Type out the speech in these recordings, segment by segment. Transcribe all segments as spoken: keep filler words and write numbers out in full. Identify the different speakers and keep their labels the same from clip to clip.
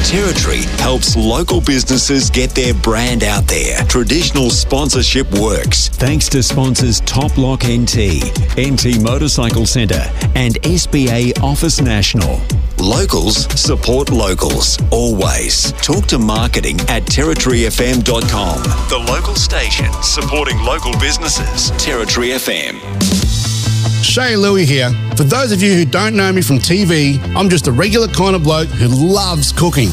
Speaker 1: Territory helps local businesses get their brand out there. Traditional sponsorship works thanks to sponsors Top Lock N T, N T Motorcycle Centre and S B A Office National. Locals support locals, always. Talk to marketing at territory f m dot com. The local station supporting local businesses. Territory F M.
Speaker 2: Shay Louie here. For those of you who don't know me from T V, I'm just a regular kind of bloke who loves cooking.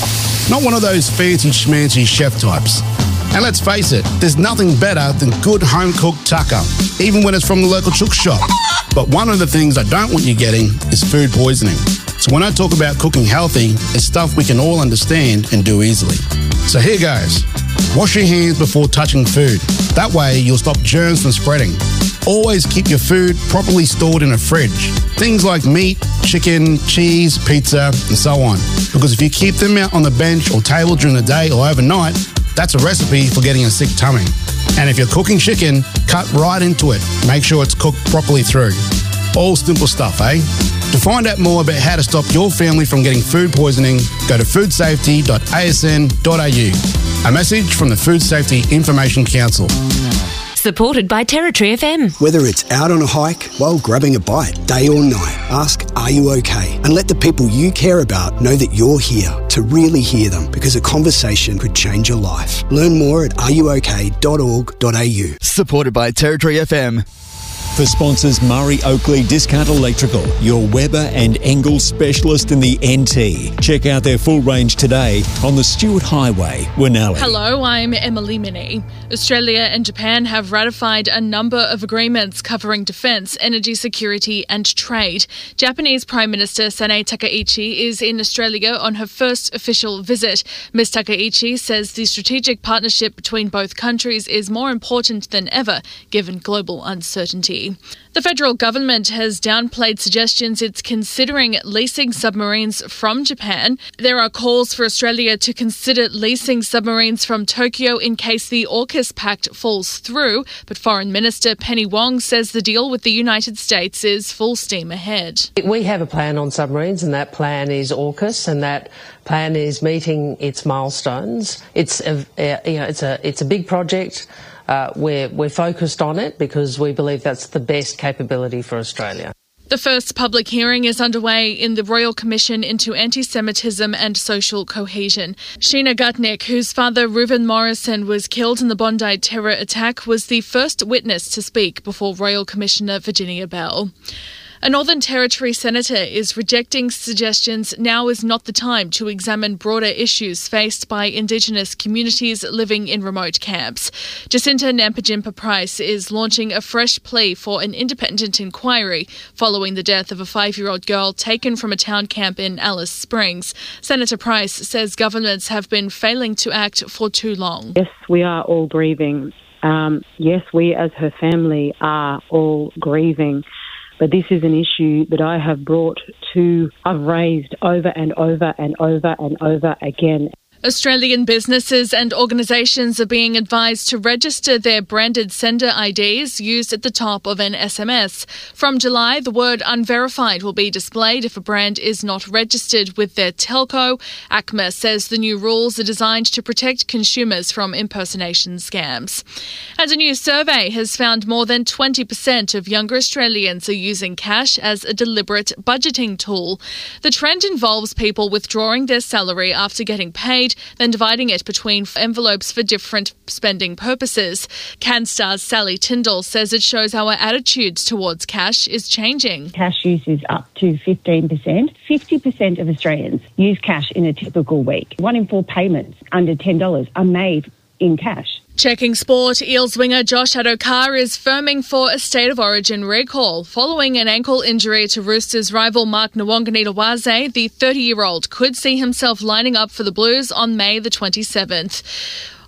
Speaker 2: Not one of those fancy schmancy chef types. And let's face it, there's nothing better than good home-cooked tucker, even when it's from the local chook shop. But one of the things I don't want you getting is food poisoning. So when I talk about cooking healthy, it's stuff we can all understand and do easily. So here goes. Wash your hands before touching food. That way you'll stop germs from spreading. Always keep your food properly stored in a fridge. Things like meat, chicken, cheese, pizza, and so on. Because if you keep them out on the bench or table during the day or overnight, that's a recipe for getting a sick tummy. And if you're cooking chicken, cut right into it. Make sure it's cooked properly through. All simple stuff, eh? To find out more about how to stop your family from getting food poisoning, go to food safety dot a s n dot a u. A message from the Food Safety Information Council.
Speaker 3: Supported by Territory F M.
Speaker 4: Whether it's out on a hike, while grabbing a bite, day or night, ask, are you okay? And let the people you care about know that you're here to really hear them, because a conversation could change your life. Learn more at are you okay dot org dot a u.
Speaker 5: Supported by Territory F M.
Speaker 1: For sponsors Murray Oakley Discount Electrical, your Weber and Engel specialist in the N T. Check out their full range today on the Stewart Highway, Winnelli.
Speaker 6: Hello, I'm Emily Minnie. Australia and Japan have ratified a number of agreements covering defence, energy security and trade. Japanese Prime Minister Sanae Takaichi is in Australia on her first official visit. Miz Takaichi says the strategic partnership between both countries is more important than ever, given global uncertainty. The federal government has downplayed suggestions it's considering leasing submarines from Japan. There are calls for Australia to consider leasing submarines from Tokyo in case the AUKUS pact falls through, but Foreign Minister Penny Wong says the deal with the United States is full steam ahead.
Speaker 7: We have a plan on submarines, and that plan is AUKUS, and that plan is meeting its milestones. It's a, you know, it's a it's a big project. Uh, we're, we're focused on it because we believe that's the best capability for Australia.
Speaker 6: The first public hearing is underway in the Royal Commission into Anti-Semitism and Social Cohesion. Sheena Gutnick, whose father Reuven Morrison was killed in the Bondi terror attack, was the first witness to speak before Royal Commissioner Virginia Bell. A Northern Territory senator is rejecting suggestions now is not the time to examine broader issues faced by Indigenous communities living in remote camps. Jacinta Nampijinpa Price is launching a fresh plea for an independent inquiry following the death of a five-year-old girl taken from a town camp in Alice Springs. Senator Price says governments have been failing to act for too long.
Speaker 8: Yes, we are all grieving. Um, yes, we as her family are all grieving. But this is an issue that I have brought to, I've raised over and over and over and over again.
Speaker 6: Australian businesses and organisations are being advised to register their branded sender I Ds used at the top of an S M S. From July, the word unverified will be displayed if a brand is not registered with their telco. A C M A says the new rules are designed to protect consumers from impersonation scams. And a new survey has found more than twenty percent of younger Australians are using cash as a deliberate budgeting tool. The trend involves people withdrawing their salary after getting paid, then dividing it between envelopes for different spending purposes. CanStar's Sally Tyndall says it shows our attitudes towards cash is changing.
Speaker 9: Cash use is up to fifteen percent. fifty percent of Australians use cash in a typical week. One in four payments under ten dollars are made in cash.
Speaker 6: Checking sport, Eels winger Josh Adokar is firming for a State of Origin recall. Following an ankle injury to Roosters rival Mark Nawaqanitawase, the thirty-year-old could see himself lining up for the Blues on May the twenty-seventh.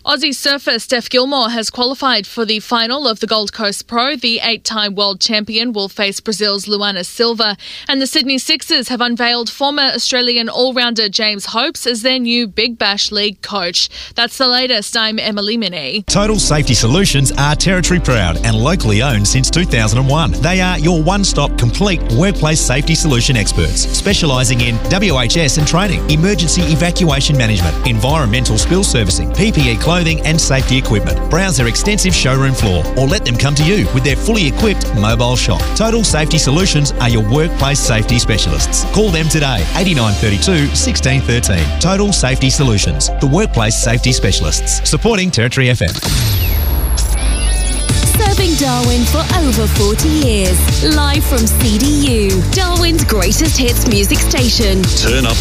Speaker 6: Aussie surfer Steph Gilmore has qualified for the final of the Gold Coast Pro. The eight-time world champion will face Brazil's Luana Silva. And the Sydney Sixers have unveiled former Australian all-rounder James Hopes as their new Big Bash League coach. That's the latest. I'm Emily Minney.
Speaker 10: Total Safety Solutions are Territory proud and locally owned since two thousand one. They are your one-stop complete workplace safety solution experts, specialising in W H S and training, emergency evacuation management, environmental spill servicing, P P E clothing and safety equipment. Browse their extensive showroom floor or let them come to you with their fully equipped mobile shop. Total Safety Solutions are your workplace safety specialists. Call them today, eighty-nine thirty-two, sixteen thirteen. Total Safety Solutions, the workplace safety specialists, supporting Territory F M.
Speaker 3: Serving Darwin for over forty years. Live from C D U, Darwin's greatest hits music station.
Speaker 1: Turn up